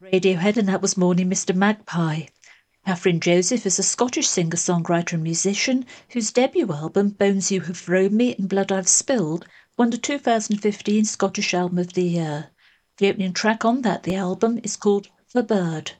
Radiohead, and that was Morning Mr. Magpie. Catherine Joseph is a Scottish singer-songwriter and musician whose debut album, Bones You Have Thrown Me and Blood I've Spilled, won the 2015 Scottish Album of the Year. The opening track on the album is called The Bird.